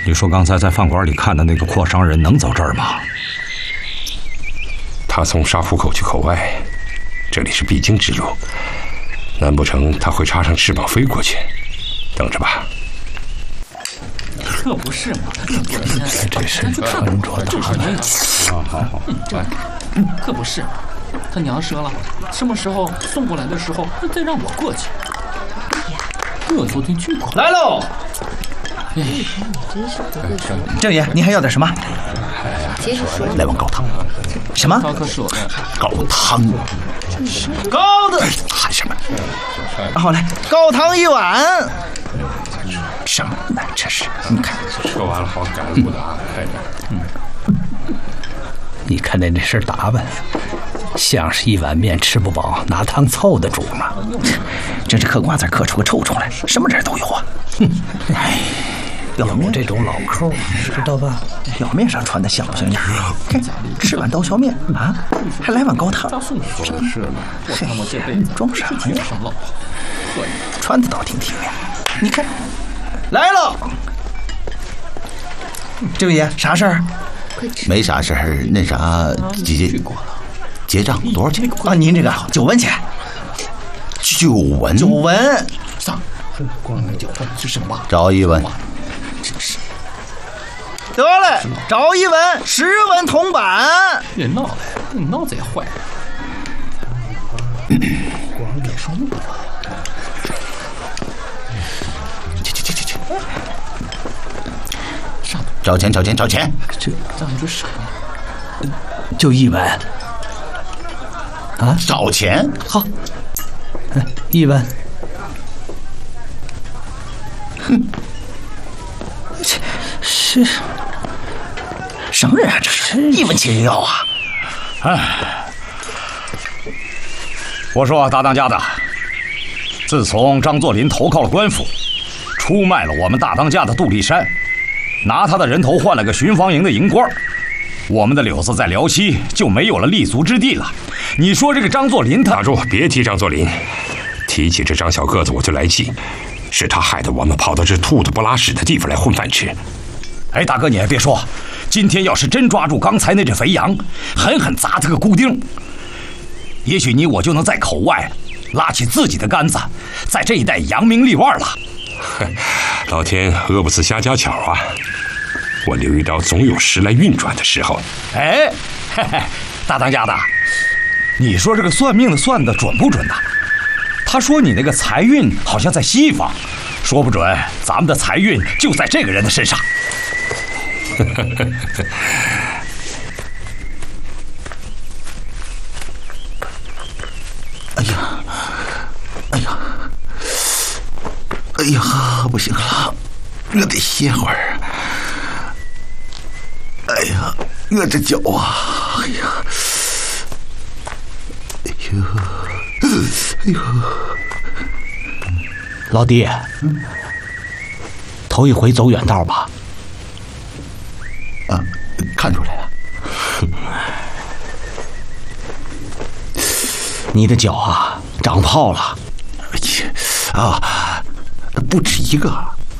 你说刚才在饭馆里看的那个阔商人能走这儿吗？ 他从沙浦口去口外，这里是必经之路，难不成他会插上翅膀飞过去？等着吧。 可不是嘛！ 这是穿着打扮。 好，可不是嘛！他娘说了，什么时候送过来的时候，再让我过去。我昨天去过。 来喽！郑爷，您还要点什么？ 来碗高汤。 什么？ 他可说的。 高汤。 高的。 喊什么？ 好嘞，高汤1碗。 什么呢？这是，你看， 说完了好赶路的啊，快点。 你看那身打扮，像是一碗面吃不饱拿汤凑的主吗？ 真是嗑瓜子嗑出个臭虫来，什么人都有啊！哼，哎，表面这种老抠，知道吧？ 表面上穿的像不像样？看，吃碗刀削面啊，还来碗高汤， 是了，我看我这辈子装啥呀？ 上老婆， 穿的倒挺体面。你看，来了，这位爷，啥事儿？ 没啥事儿，那啥，结账多少钱？ 啊，您这个9文钱。 9文。 9文。 上，光9文是什么？ 找1文。 真是。 得嘞，找1文，10文铜板。 别闹了，你脑子也坏了。光给说那么多。 去！找钱！ 这咱们就傻了。 就1文。啊， 找钱！ 好，1文。 哼，是什么人啊？这是1文钱也要啊！ 哎，我说大当家的，自从张作霖投靠了官府，出卖了我们大当家的杜立山，拿他的人头换了个巡防营的营官，我们的柳子在辽西就没有了立足之地了。你说这个张作霖他…… 打住，别提张作霖，提起这张小个子我就来气，是他害得我们跑到这兔子不拉屎的地方来混饭吃。 哎，大哥你还别说，今天要是真抓住刚才那只肥羊，狠狠砸他个骨钉，也许你我就能在口外拉起自己的杆子，在这一带扬名立万了。 老天饿不死瞎家巧啊！我刘一刀总有时来运转的时候。 哎，嘿嘿，大当家的，你说这个算命的算的准不准呐？他说你那个财运好像在西方，说不准咱们的财运就在这个人的身上。 哎呀，不行了，我得歇会儿。哎呀，我这脚啊，哎呀，哎呦， 老弟，头一回走远道吧？ 啊，看出来了。 你的脚啊，长泡了。 啊，不止一个。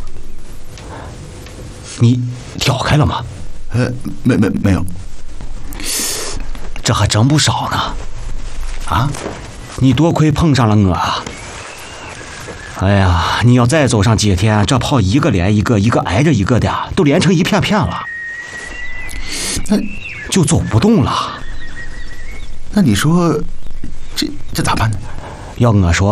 你挑开了吗？ 没有。 这还整不少呢。 啊， 你多亏碰上了我啊！哎呀，你要再走上几天，这泡一个连一个，一个挨着一个的，都连成一片片了， 那就走不动了。 那你说，这咋办呢？ 要我说。